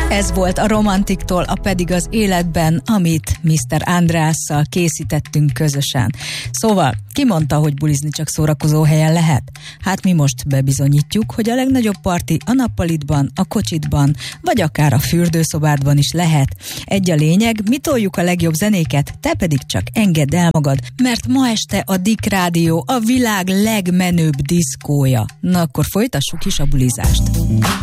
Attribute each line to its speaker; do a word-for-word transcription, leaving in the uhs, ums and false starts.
Speaker 1: Ez volt a Romantiktól, a Pedig az életben, amit miszter Andrásszal készítettünk közösen. Szóval, ki mondta, hogy bulizni csak szórakozó helyen lehet? Hát mi most bebizonyítjuk, hogy a legnagyobb parti a nappalitban, a kocsitban, vagy akár a fürdőszobádban is lehet. Egy a lényeg, mi toljuk a legjobb zenéket, te pedig csak engedd el magad, mert ma este a Dick Rádió a világ legmenőbb diszkója. Na akkor folytassuk is a bulizást.